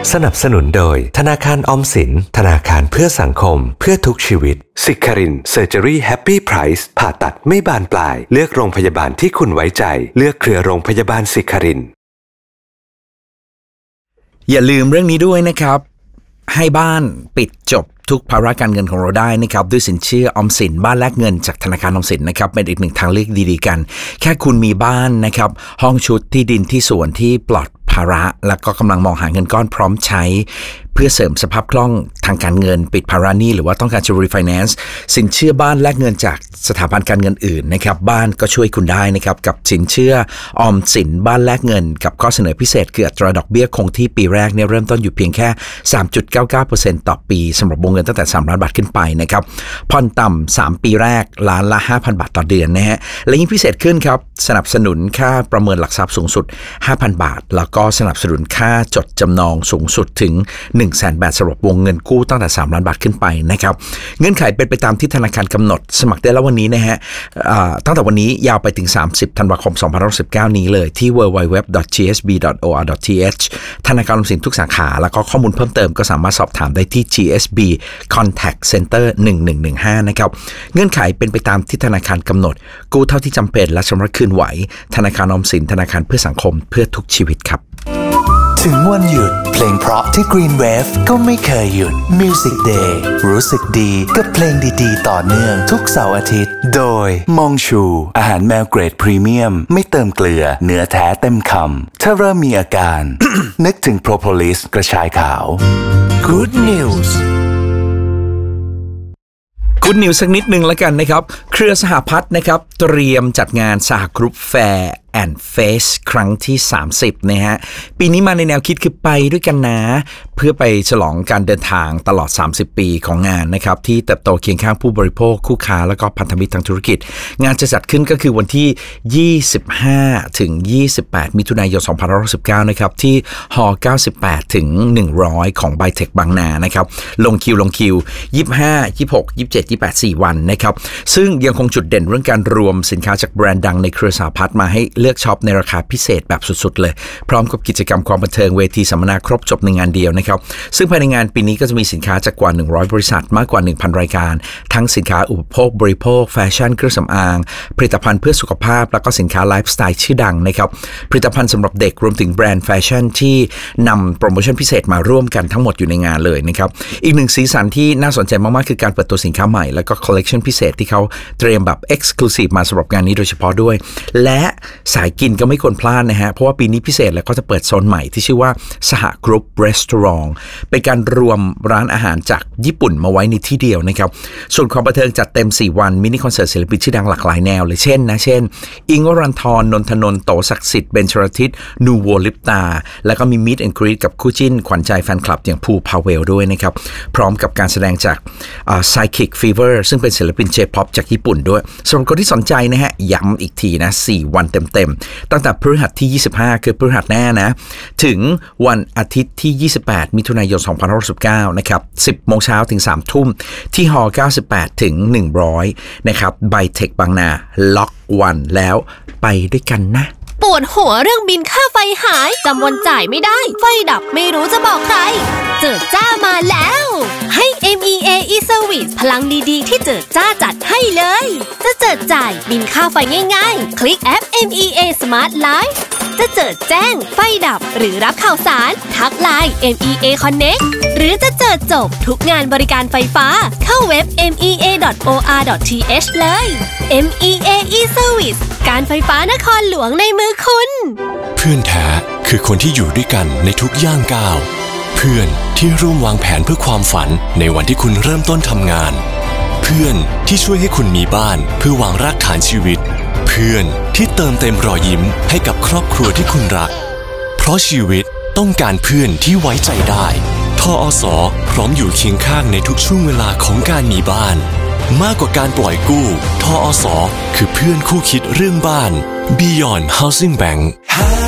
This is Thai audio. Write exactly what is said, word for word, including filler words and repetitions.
สนับสนุนโดยธนาคารออมสินธนาคารเพื่อสังคมเพื่อทุกชีวิตสิครินเซอร์เจอรี่แฮปปี้ไพรซ์ผ่าตัดไม่บานปลายเลือกโรงพยาบาลที่คุณไว้ใจเลือกเครือโรงพยาบาลสิครินอย่าลืมเรื่องนี้ด้วยนะครับให้บ้านปิดจบทุกภาระการเงินของเราได้นะครับด้วยสินเชื่อออมสินบ้านแลกเงินจากธนาคารออมสินนะครับเป็นอีกหนึ่งทางเลือกดีๆกันแค่คุณมีบ้านนะครับห้องชุดที่ดินที่สวนที่ปลอดภาระแล้วก็กำลังมองหาเงินก้อนพร้อมใช้เพื่อเสริมสภาพคล่องทางการเงินปิดภาระหนี้หรือว่าต้องการจะ refinance สินเชื่อบ้านแลกเงินจากสถาบันการเงินอื่นนะครับบ้านก็ช่วยคุณได้นะครับกับสินเชื่อออมสินบ้านแลกเงินกับข้อเสนอพิเศษคืออัตราดอกเบี้ยคงที่ปีแรกเนี่ยเริ่มต้นอยู่เพียงแค่ สามจุดเก้าเก้าเปอร์เซ็นต์ ต่อปีสำหรับวงเงินตั้งแต่สามล้านบาทขึ้นไปนะครับผ่อนต่ำสามปีแรกล้านละ ห้าพัน บาทต่อเดือนนะฮะและยิ่งพิเศษขึ้นครับสนับสนุนค่าประเมินหลักทรัพย์สูงสุด ห้าพัน บาทแล้วก็สนับสนุนค่าจดจำนองสูงสุดถึง หนึ่งแสน บาทสำหรับวงเงินกู้ตั้งแต่สามล้านบาทขึ้นไปนะครับเงื่อนไขเป็นไปตามที่ธนาคารกำหนดสมัครได้แล้ววันนี้นะฮะตั้งแต่วันนี้ยาวไปถึงสามสิบธันวาคมสองพันห้าร้อยสิบเก้านี้เลยที่ ดับเบิลยู ดับเบิลยู ดับเบิลยู ดอท จี เอส บี ดอท โอ อาร์ ดอท ที เอช ธนาคารออมสินทุกสาขาแล้วก็ข้อมูลเพิ่มเติมก็สามารถสอบถามได้ที่ จี เอส บี Contact Center หนึ่งหนึ่งหนึ่งห้านะครับเงื่อนไขเป็นไปตามที่ธนาคารกำหนดกู้เท่าที่จำเป็นและชำระคืนไหวธนาคารออมสินธนาคารเพื่อสังคมเพื่อทุกชีวิตครับถึงวันหยุดเพลงเพราะที่ Green Wave ก็ไม่เคยหยุด Music Day รู้สึกดีกับเพลงดีๆต่อเนื่องทุกเสาร์อาทิตย์โดยมองชูอาหารแมวเกรดพรีเมียมไม่เติมเกลือเนื้อแท้เต็มคำถ้าเริ่มมีอาการ นึกถึง Propolis กระชายขาว Good News Good News สักนิดนึงแล้วกันนะครับเครือสหพัฒน์นะครับเตรียมจัดงานสหกรุ๊ปแฟร์and Face ครั้งที่สามสิบนะฮะปีนี้มาในแนวคิดคือไปด้วยกันนะเพื่อไปฉลองการเดินทางตลอดสามสิบปีของงานนะครับที่เติบโตเคียงข้างผู้บริโภคคู่ค้าแล้วก็พันธมิตรทางธุรกิจงานจะจัดขึ้นก็คือวันที่ยี่สิบห้าถึงยี่สิบแปดมิถุนายนสองพันห้าร้อยสิบเก้านะครับที่ฮอเก้าสิบแปดถึงหนึ่งร้อยของ Bytech บางนานะครับลงคิวลงคิวยี่สิบห้า ยี่สิบหก ยี่สิบเจ็ด ยี่สิบแปด สี่วันนะครับซึ่งยังคงจุดเด่นเรื่องการรวมสินค้าจากแบรนด์ดังในเครือสหพัฒน์มาให้เลือกช็อปในราคาพิเศษแบบสุดๆเลยพร้อมกับกิจกรรมความบันเทิงเวทีสัมมนาครบจบในงานเดียวนะครับซึ่งภายในงานปีนี้ก็จะมีสินค้าจากกว่าหนึ่งร้อยบริษัทมากกว่า หนึ่งพัน รายการทั้งสินค้าอุปโภคบริโภคแฟชั่นเครื่องสำอางผลิตภัณฑ์เพื่อสุขภาพแล้วก็สินค้าไลฟ์สไตล์ชื่อดังนะครับผลิตภัณฑ์สำหรับเด็กรวมถึงแบรนด์แฟชั่นที่นำโปรโมชั่นพิเศษมาร่วมกันทั้งหมดอยู่ในงานเลยนะครับอีกหนึ่งสีสันที่น่าสนใจมากๆคือการเปิดตัวสินค้าใหม่แล้วก็คอลเลคชันพิเศษที่เขาเตรียมแบบ Exclusive มาสำหรับงานนี้โดยเฉพาะด้วยและสายกินก็ไม่ควรพลาดนะฮะเพราะว่าปีนี้พิเศษแล้วก็จะเปิดโซนใหม่ที่ชื่อว่าสหกรุ๊ปรีสตอรองเป็นการรวมร้านอาหารจากญี่ปุ่นมาไว้ในที่เดียวนะครับส่วนความบันเทิงจัดเต็มสี่วันมินิคอนเสิร์ตศิลปินชื่อดังหลากหลายแนวเลยเช่นนะเช่นอิงค์วรันธรนนทนนท์โตศักดิ์สิทธิ์เบญจรทิตนูโวลิปตาแล้วก็มีมิตแอนด์กรีตกับคู่จิ้นขวัญใจแฟนคลับอย่างภูพาเวลด้วยนะครับพร้อมกับการแสดงจากอ่า Psychic Fever ซึ่งเป็นศิลปิน J-pop จากญี่ปุ่นด้วยสำหรับคนที่สนใจนะฮะย้ำอีกทีนะสี่วันเต็มๆตั้งแต่พฤหัสที่ยี่สิบห้าคือพฤหัสแน่นะถึงวันอาทิตย์ที่ยี่สิบแปดมิถุนายนสองพันห้าร้อยสิบเก้านะครับ สิบโมงเช้าถึงสามทุ่มที่ฮอเก้าสิบแปดถึงหนึ่งร้อยนะครับ Bytech บางนาล็อกวันแล้วไปด้วยกันนะปวดหัวเรื่องบินค่าไฟหายจำวันจ่ายไม่ได้ไฟดับไม่รู้จะบอกใครเจิดจ้ามาแล้วให้ เอ็ม อี เอ e-service พลังดีๆที่เจิดจ้าจัดให้เลยจะเจิดจ่ายบินค่าไฟง่ายๆคลิกแอป เอ็ม อี เอ Smart Life จะเจิดแจ้งไฟดับหรือรับข่าวสารทักไลน์ เอ็ม อี เอ Connect หรือจะเจิดจบทุกงานบริการไฟฟ้าเข้าเว็บ เอ็ม อี เอ ดอท โอ อาร์ ดอท ที เอช เลย เอ็ม อี เอ e-service การไฟฟ้านครหลวงในมือคุณเพื่อนแท้คือคนที่อยู่ด้วยกันในทุกย่างก้าวเพื่อนที่ร่วมวางแผนเพื่อความฝันในวันที่คุณเริ่มต้นทำงานเพื่อนที่ช่วยให้คุณมีบ้านเพื่อวางรากฐานชีวิตเพื่อนที่เติมเต็มรอยยิ้มให้กับครอบครัวที่คุณรักเพราะชีวิตต้องการเพื่อนที่ไว้ใจได้ทอส.พร้อมอยู่เคียงข้างในทุกช่วงเวลาของการมีบ้านมากกว่าการปล่อยกู้ทอส.คือเพื่อนคู่คิดเรื่องบ้าน Beyond Housing Bank